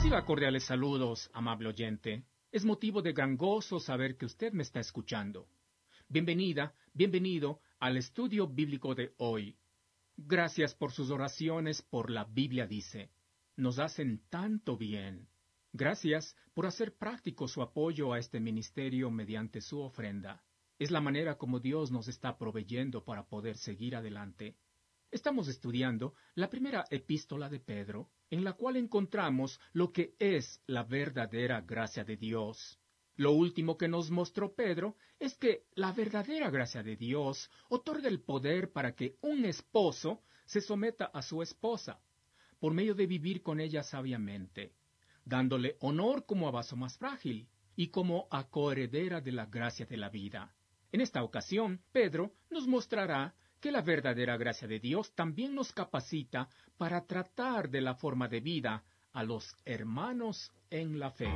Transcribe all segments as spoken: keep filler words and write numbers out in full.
Reciba cordiales saludos, amable oyente. Es motivo de gran gozo saber que usted me está escuchando. Bienvenida, bienvenido al estudio bíblico de hoy. Gracias por sus oraciones por la Biblia dice. Nos hacen tanto bien. Gracias por hacer práctico su apoyo a este ministerio mediante su ofrenda. Es la manera como Dios nos está proveyendo para poder seguir adelante. Estamos estudiando la primera epístola de Pedro, en la cual encontramos lo que es la verdadera gracia de Dios. Lo último que nos mostró Pedro es que la verdadera gracia de Dios otorga el poder para que un esposo se someta a su esposa, por medio de vivir con ella sabiamente, dándole honor como a vaso más frágil y como a coheredera de la gracia de la vida. En esta ocasión, Pedro nos mostrará que la verdadera gracia de Dios también nos capacita para tratar de la forma de vida a los hermanos en la fe.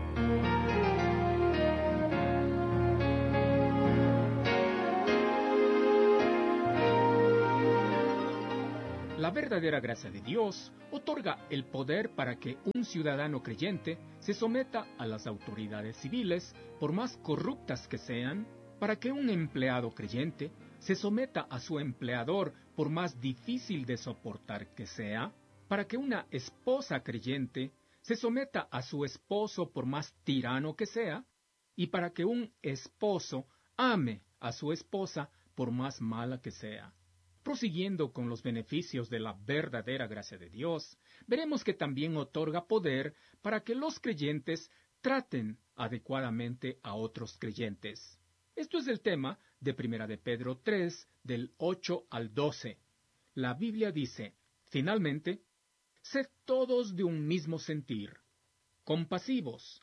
La verdadera gracia de Dios otorga el poder para que un ciudadano creyente se someta a las autoridades civiles, por más corruptas que sean, para que un empleado creyente se someta a su empleador por más difícil de soportar que sea, para que una esposa creyente se someta a su esposo por más tirano que sea, y para que un esposo ame a su esposa por más mala que sea. Prosiguiendo con los beneficios de la verdadera gracia de Dios, veremos que también otorga poder para que los creyentes traten adecuadamente a otros creyentes. Esto es el tema de Primera de Pedro tres, del ocho al doce. La Biblia dice, finalmente, sed todos de un mismo sentir, compasivos,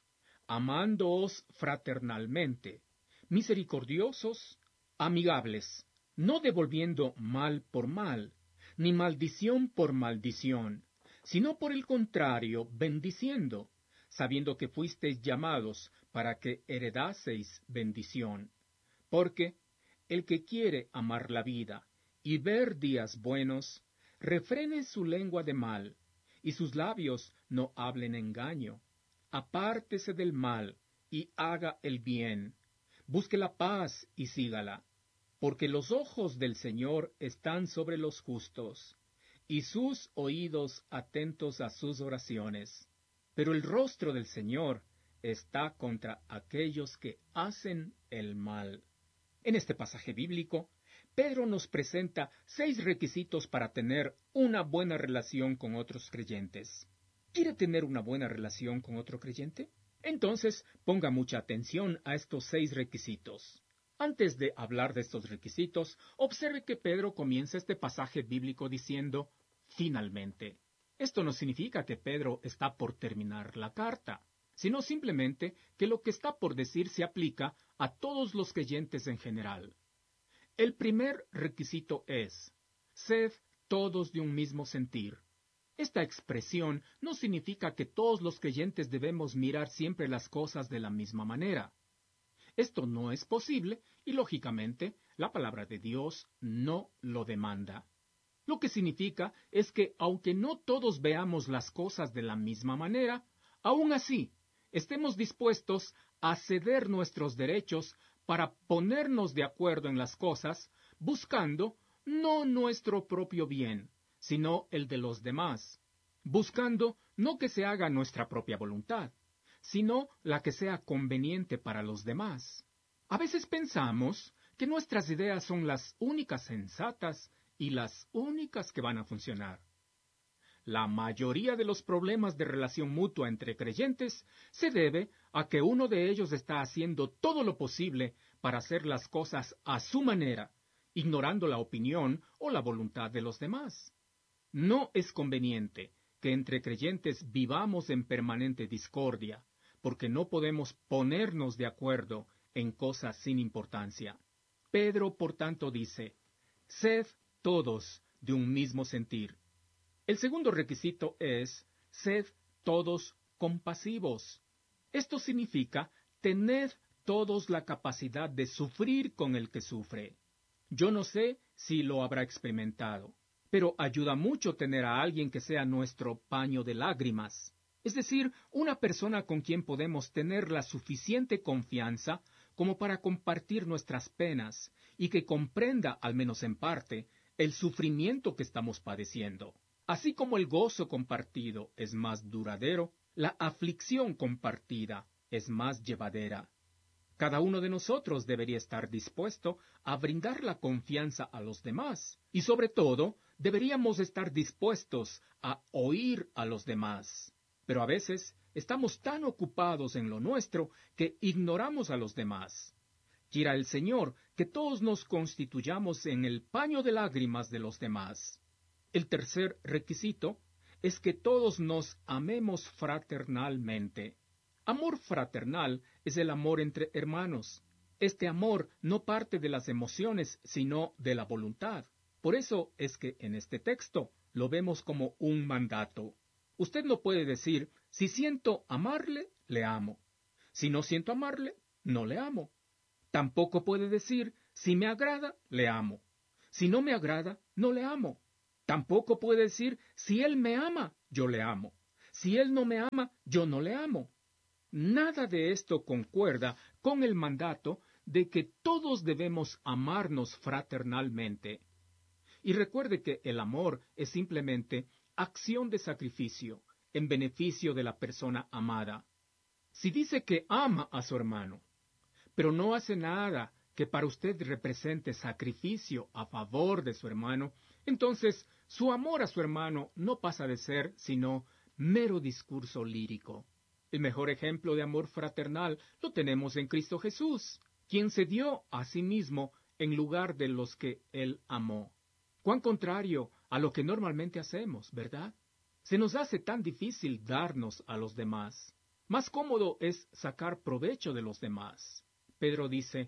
amándoos fraternalmente, misericordiosos, amigables, no devolviendo mal por mal, ni maldición por maldición, sino por el contrario, bendiciendo, sabiendo que fuisteis llamados para que heredaseis bendición. Porque el que quiere amar la vida y ver días buenos, refrene su lengua de mal, y sus labios no hablen engaño. Apártese del mal y haga el bien. Busque la paz y sígala, porque los ojos del Señor están sobre los justos, y sus oídos atentos a sus oraciones. Pero el rostro del Señor está contra aquellos que hacen el mal. En este pasaje bíblico, Pedro nos presenta seis requisitos para tener una buena relación con otros creyentes. ¿Quiere tener una buena relación con otro creyente? Entonces, ponga mucha atención a estos seis requisitos. Antes de hablar de estos requisitos, observe que Pedro comienza este pasaje bíblico diciendo, finalmente. Esto no significa que Pedro está por terminar la carta, sino simplemente que lo que está por decir se aplica a todos los creyentes en general. El primer requisito es, sed todos de un mismo sentir. Esta expresión no significa que todos los creyentes debemos mirar siempre las cosas de la misma manera. Esto no es posible y, lógicamente, la palabra de Dios no lo demanda. Lo que significa es que, aunque no todos veamos las cosas de la misma manera, aún así, estemos dispuestos a ceder nuestros derechos para ponernos de acuerdo en las cosas, buscando no nuestro propio bien, sino el de los demás, buscando no que se haga nuestra propia voluntad, sino la que sea conveniente para los demás. A veces pensamos que nuestras ideas son las únicas sensatas y las únicas que van a funcionar. La mayoría de los problemas de relación mutua entre creyentes se debe a que uno de ellos está haciendo todo lo posible para hacer las cosas a su manera, ignorando la opinión o la voluntad de los demás. No es conveniente que entre creyentes vivamos en permanente discordia, porque no podemos ponernos de acuerdo en cosas sin importancia. Pedro, por tanto, dice, sed todos de un mismo sentir. El segundo requisito es, sed todos compasivos. Esto significa, tened todos la capacidad de sufrir con el que sufre. Yo no sé si lo habrá experimentado, pero ayuda mucho tener a alguien que sea nuestro paño de lágrimas. es decir, una persona con quien podemos tener la suficiente confianza como para compartir nuestras penas y que comprenda, al menos en parte, el sufrimiento que estamos padeciendo. Así como el gozo compartido es más duradero, la aflicción compartida es más llevadera. Cada uno de nosotros debería estar dispuesto a brindar la confianza a los demás y, sobre todo, deberíamos estar dispuestos a oír a los demás. Pero a veces estamos tan ocupados en lo nuestro que ignoramos a los demás. Quiera el Señor que todos nos constituyamos en el paño de lágrimas de los demás. El tercer requisito es que todos nos amemos fraternalmente. Amor fraternal es el amor entre hermanos. Este amor no parte de las emociones, sino de la voluntad. Por eso es que en este texto lo vemos como un mandato. Usted no puede decir, si siento amarle, le amo. Si no siento amarle, no le amo. Tampoco puede decir, si me agrada, le amo. Si no me agrada, no le amo. Tampoco puede decir, si él me ama, yo le amo. Si él no me ama, yo no le amo. Nada de esto concuerda con el mandato de que todos debemos amarnos fraternalmente. Y recuerde que el amor es simplemente acción de sacrificio en beneficio de la persona amada. Si dice que ama a su hermano, pero no hace nada que para usted represente sacrificio a favor de su hermano, entonces su amor a su hermano no pasa de ser sino mero discurso lírico. El mejor ejemplo de amor fraternal lo tenemos en Cristo Jesús, quien se dio a sí mismo en lugar de los que él amó. Cuán contrario a lo que normalmente hacemos, ¿verdad? Se nos hace tan difícil darnos a los demás. Más cómodo es sacar provecho de los demás. Pedro dice,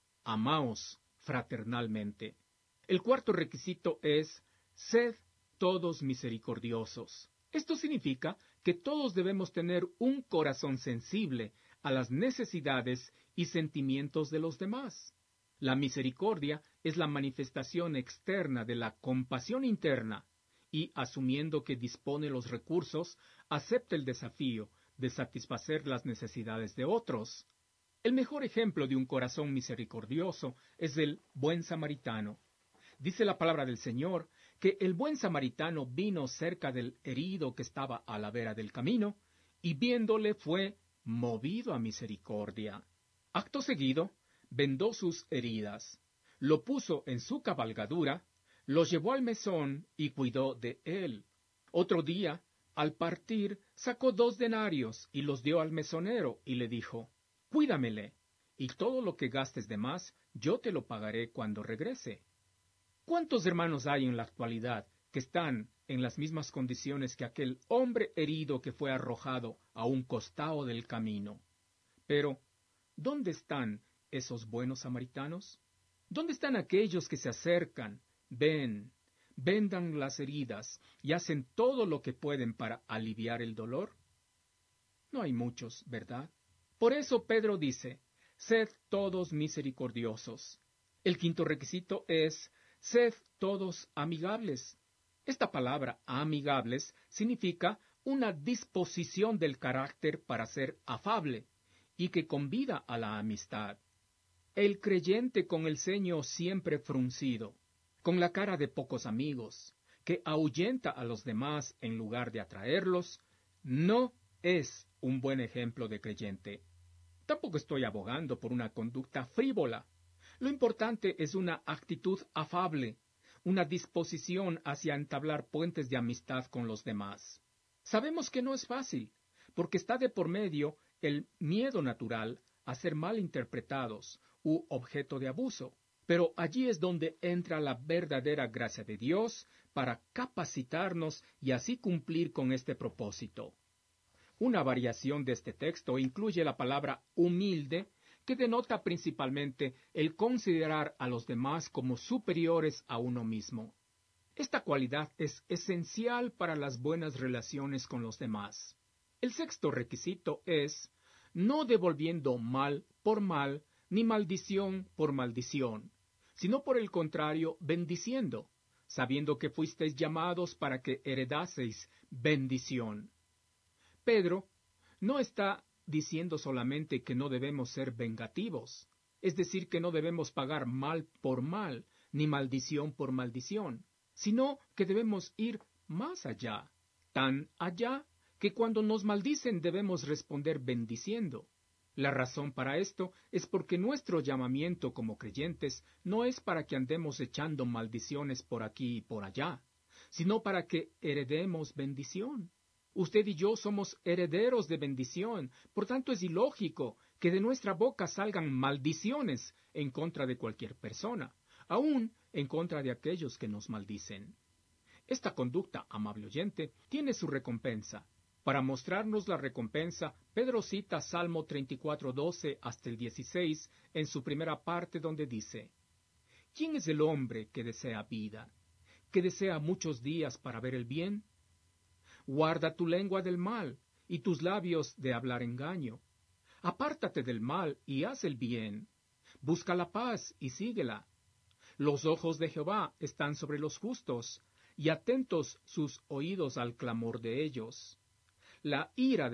amaos fraternalmente. El cuarto requisito es, sed todos misericordiosos. Esto significa que todos debemos tener un corazón sensible a las necesidades y sentimientos de los demás. La misericordia es la manifestación externa de la compasión interna y, asumiendo que dispone los recursos, acepta el desafío de satisfacer las necesidades de otros. El mejor ejemplo de un corazón misericordioso es el buen samaritano. Dice la palabra del Señor que el buen samaritano vino cerca del herido que estaba a la vera del camino y viéndole fue movido a misericordia. Acto seguido, vendó sus heridas, lo puso en su cabalgadura, lo llevó al mesón y cuidó de él. Otro día, al partir, sacó dos denarios y los dio al mesonero y le dijo, cuídamele, y todo lo que gastes de más, yo te lo pagaré cuando regrese. ¿Cuántos hermanos hay en la actualidad que están en las mismas condiciones que aquel hombre herido que fue arrojado a un costado del camino? Pero, ¿dónde están esos buenos samaritanos? ¿Dónde están aquellos que se acercan, ven, vendan las heridas y hacen todo lo que pueden para aliviar el dolor? No hay muchos, ¿verdad? Por eso Pedro dice, sed todos misericordiosos. El quinto requisito es, sed todos amigables. Esta palabra, amigables, significa una disposición del carácter para ser afable y que convida a la amistad. El creyente con el ceño siempre fruncido, con la cara de pocos amigos, que ahuyenta a los demás en lugar de atraerlos, no es un buen ejemplo de creyente. Tampoco estoy abogando por una conducta frívola. Lo importante es una actitud afable, una disposición hacia entablar puentes de amistad con los demás. Sabemos que no es fácil, porque está de por medio el miedo natural a ser mal interpretados u objeto de abuso. Pero allí es donde entra la verdadera gracia de Dios para capacitarnos y así cumplir con este propósito. Una variación de este texto incluye la palabra humilde, que denota principalmente el considerar a los demás como superiores a uno mismo. Esta cualidad es esencial para las buenas relaciones con los demás. El sexto requisito es, no devolviendo mal por mal, ni maldición por maldición, sino por el contrario, bendiciendo, sabiendo que fuisteis llamados para que heredaseis bendición. Pedro no está diciendo solamente que no debemos ser vengativos, es decir, que no debemos pagar mal por mal, ni maldición por maldición, sino que debemos ir más allá, tan allá que cuando nos maldicen debemos responder bendiciendo. La razón para esto es porque nuestro llamamiento como creyentes no es para que andemos echando maldiciones por aquí y por allá, sino para que heredemos bendición. Usted y yo somos herederos de bendición, por tanto es ilógico que de nuestra boca salgan maldiciones en contra de cualquier persona, aun en contra de aquellos que nos maldicen. Esta conducta, amable oyente, tiene su recompensa. Para mostrarnos la recompensa, Pedro cita Salmo treinta y cuatro, doce hasta el dieciséis en su primera parte donde dice: ¿Quién es el hombre que desea vida, que desea muchos días para ver el bien? Guarda tu lengua del mal y tus labios de hablar engaño. Apártate del mal y haz el bien. Busca la paz y síguela. Los ojos de Jehová están sobre los justos, y atentos sus oídos al clamor de ellos. La ira de